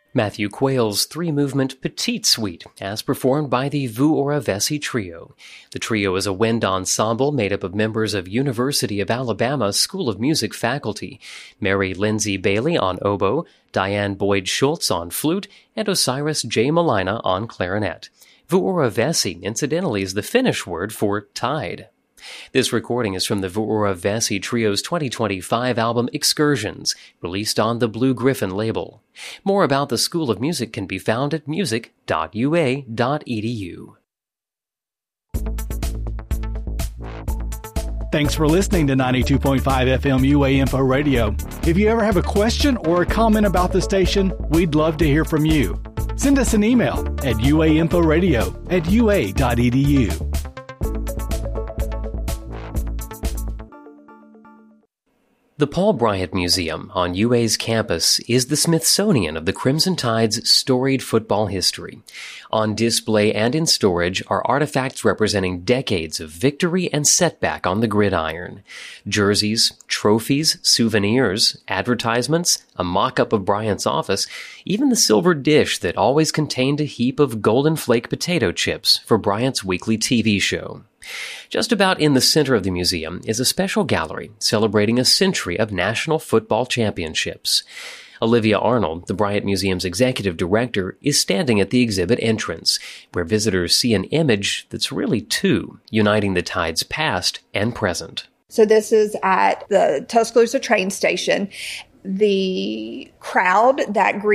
Matthew Quayle's three-movement Petite Suite, as performed by the Vous Aura Vessi Trio. The trio is a wind ensemble made up of members of University of Alabama School of Music faculty, Mary Lindsay Bailey on oboe, Diane Boyd Schultz on flute, and Osiris J. Malina on clarinet. Vous Aura Vessi, incidentally, is the Finnish word for tide. This recording is from the Vous Aura Vessi Trio's 2025 album Excursions, released on the Blue Griffin label. More about the School of Music can be found at music.ua.edu. Thanks for listening to 92.5 FM UA Info Radio. If you ever have a question or a comment about the station, we'd love to hear from you. Send us an email at uainforadio@ua.edu. The Paul Bryant Museum on UA's campus is the Smithsonian of the Crimson Tide's storied football history. On display and in storage are artifacts representing decades of victory and setback on the gridiron. Jerseys, trophies, souvenirs, advertisements, a mock-up of Bryant's office, even the silver dish that always contained a heap of Golden Flake potato chips for Bryant's weekly TV show. Just about in the center of the museum is a special gallery celebrating a century of national football championships. Olivia Arnold, the Bryant Museum's executive director, is standing at the exhibit entrance, where visitors see an image that's really two, uniting the Tide's past and present. So this is at the Tuscaloosa train station. The crowd that